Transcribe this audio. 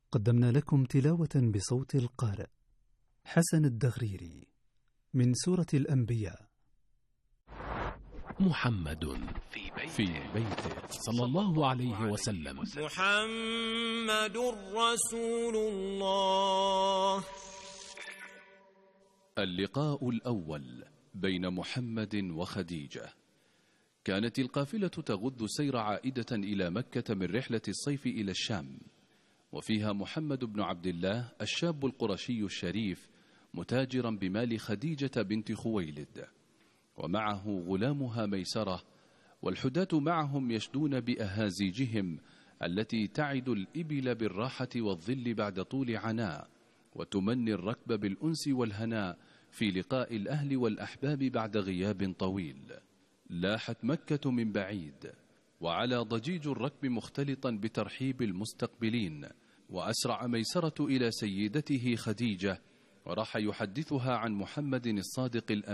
قدمنا لكم تلاوة بصوت القارئ حسن الدغريري من سورة الأنبياء. محمد في بيته صلى الله عليه وسلم. محمد رسول الله. اللقاء الأول بين محمد وخديجة. كانت القافلة تغض سير عائدة إلى مكة من رحلة الصيف إلى الشام، وفيها محمد بن عبد الله الشاب القرشي الشريف متاجرا بمال خديجة بنت خويلد، ومعه غلامها ميسرة، والحداة معهم يشدون بأهازيجهم التي تعد الإبل بالراحة والظل بعد طول عناء، وتمني الركب بالأنس والهناء في لقاء الأهل والأحباب بعد غياب طويل. لاحت مكة من بعيد، وعلى ضجيج الركب مختلطا بترحيب المستقبلين، وأسرع ميسرة إلى سيدته خديجة، وراح يحدثها عن محمد الصادق الأمين